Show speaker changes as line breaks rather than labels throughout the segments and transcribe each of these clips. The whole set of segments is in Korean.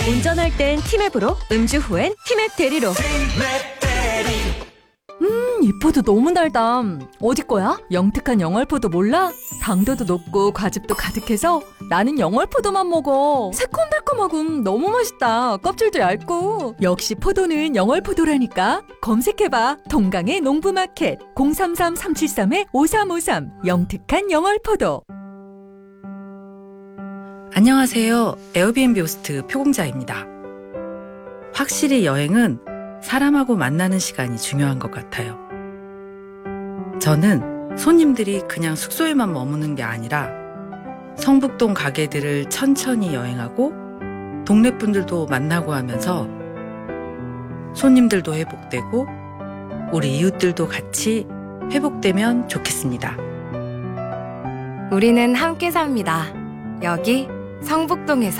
운전할 땐 티맵으로, 음주 후엔 티맵 대리로.
이 포도 너무 달다. 어디 거야? 영특한 영월포도 몰라? 당도도 높고 과즙도 가득해서 나는 영월포도만 먹어. 새콤달콤하고 너무 맛있다. 껍질도 얇고. 역시 포도는 영월포도라니까. 검색해봐. 동강의 농부마켓 033-373-5353 영특한 영월포도.
안녕하세요. 에어비앤비 호스트 표공자입니다. 확실히 여행은 사람하고 만나는 시간이 중요한 것 같아요. 저는 손님들이 그냥 숙소에만 머무는 게 아니라 성북동 가게들을 천천히 여행하고 동네 분들도 만나고 하면서 손님들도 회복되고 우리 이웃들도 같이 회복되면 좋겠습니다.
우리는 함께 삽니다. 여기 성북동에서.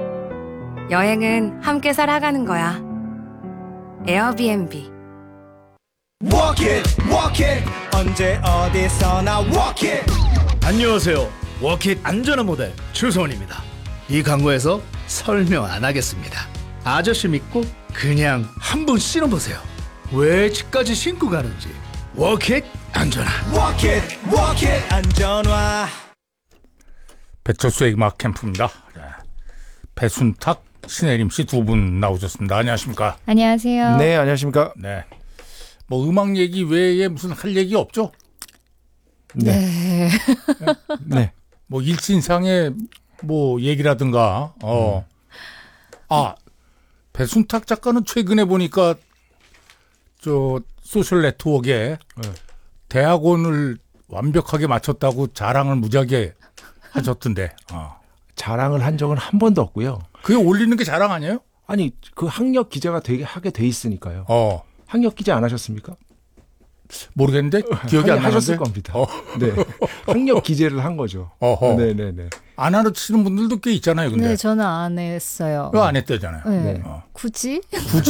여행은 함께 살아가는 거야. 에어비앤비.
Walk it, walk it. 언제 어디서나 walk it.
안녕하세요. 워킷 안전한 모델 추성원입니다. 이 광고에서 설명 안 하겠습니다. 아저씨 믿고 그냥 한번 신어보세요. 왜 집까지 신고 가는지. 워킷 안전한.
Walk it, walk it. 안전화.
배철수의 음악 캠프입니다. 배순탁, 신혜림 씨 두 분 나오셨습니다. 안녕하십니까?
안녕하세요.
네, 안녕하십니까?
네. 뭐 음악 얘기 외에 무슨 할 얘기 없죠?
네. 네.
뭐 일진상의 뭐 얘기라든가. 배순탁 작가는 최근에 보니까 저 소셜 네트워크에 대학원을 완벽하게 마쳤다고 자랑을 무지하게 하셨던데.
자랑을 한 적은 한 번도 없고요.
그게 올리는 게 자랑 아니에요?
아니, 그 학력 기자가 되게 하게 돼 있으니까요. 학력 기자 안 하셨습니까?
모르겠는데 기억이 안 나는데.
하셨을 겁니다. 네. 학력 기재를 한 거죠. 네네네.
안 하시는 분들도 꽤 있잖아요. 근데.
네, 저는 안 했어요.
안 했대잖아요.
네. 굳이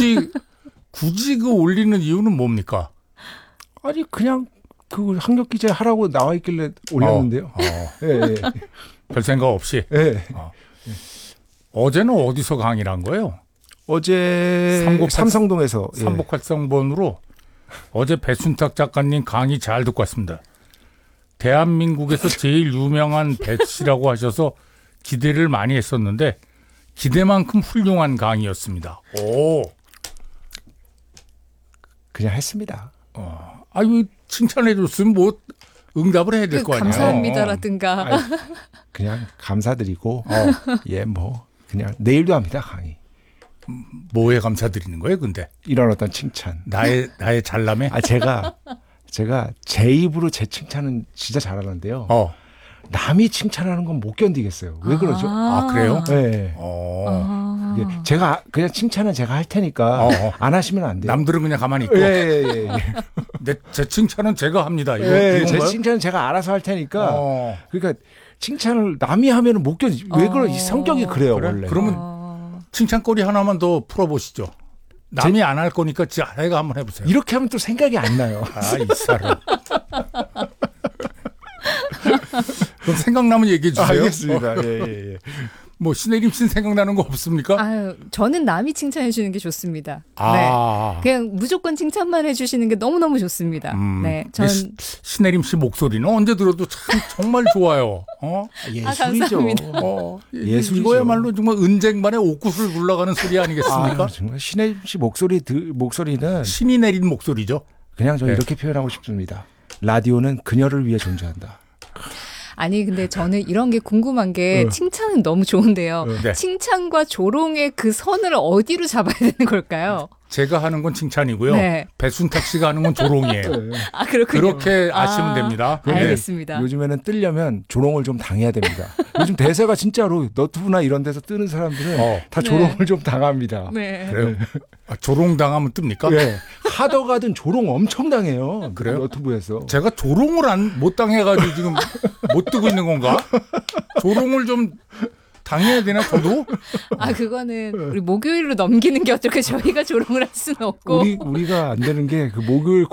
그 올리는 이유는 뭡니까?
아니, 그냥 그 학력 기재 하라고 나와 있길래 올렸는데요. 네.
별 생각 없이.
네.
어제는 어디서 강의를 한 거예요?
어제 삼성동에서.
삼복활성본으로 어제 배순탁 작가님 강의 잘 듣고 왔습니다. 대한민국에서 제일 유명한 배씨라고 하셔서 기대를 많이 했었는데 기대만큼 훌륭한 강의였습니다. 오.
그냥 했습니다.
아유, 칭찬해 줬으면 뭐 응답을 해야 될 거 아니에요.
감사합니다라든가.
그냥 감사드리고 예, 뭐 그냥 내일도 합니다, 강의.
뭐에 감사드리는 거예요, 근데?
이런 어떤 칭찬.
나의 잘남에?
제가 제 입으로 제 칭찬은 진짜 잘하는데요. 남이 칭찬하는 건 못 견디겠어요. 왜 그러죠?
그래요?
네. 제가 그냥 칭찬은 제가 할 테니까 안 하시면 안 돼요.
남들은 그냥 가만히 있고.
예.
제 칭찬은 제가 합니다.
제 칭찬은 제가 알아서 할 테니까. 그러니까 칭찬을 남이 하면은 못 견디. 왜 그래? 이 성격이 그래요, 원래.
그러면 칭찬거리 하나만 더 풀어보시죠. 남이 안 할 거니까 자기가 한번 해보세요.
이렇게 하면 또 생각이 안 나요.
이 사람. 그럼 생각나면 얘기해 주세요.
알겠습니다. 예.
뭐 신혜림 씨는 생각나는 거 없습니까?
저는 남이 칭찬해 주는 게 좋습니다. 네. 그냥 무조건 칭찬만 해주시는 게 너무너무 좋습니다. 네,
신혜림 씨 목소리는 언제 들어도 참 정말 좋아요.
예술이죠.
예술이죠. 이거야말로 정말 은쟁반의 옥구슬 굴러가는 소리 아니겠습니까?
정말 신혜림 씨 목소리는
신이 내린 목소리죠.
그냥 저 이렇게 표현하고 싶습니다. 라디오는 그녀를 위해 존재한다.
아니 근데 저는 이런 게 궁금한 게 칭찬은 너무 좋은데요.
네.
칭찬과 조롱의 그 선을 어디로 잡아야 되는 걸까요?
제가 하는 건 칭찬이고요.
네.
배순탁 씨가 하는 건 조롱이에요.
그렇군요.
그렇게 아시면 됩니다.
알겠습니다.
요즘에는 뜨려면 조롱을 좀 당해야 됩니다. 요즘 대세가 진짜로 너튜브나 이런 데서 뜨는 사람들은 다 조롱을 좀 당합니다.
네.
그래요? 조롱 당하면 뜹니까?
네. 하더 가든 조롱 엄청 당해요.
그래요?
너튜브에서.
제가 조롱을 못 당해가지고 지금 못 뜨고 있는 건가? 조롱을 좀 당해야 되나 저도?
그거는 우리 목요일로 넘기는 게 어떻게 저희가 조롱을 할 수는 없고.
우리가 안 되는 게 그 목요일